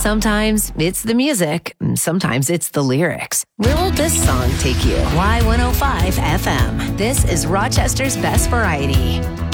Sometimes it's the music, sometimes it's the lyrics. Where will this song take you? Y105 FM. This is Rochester's best variety.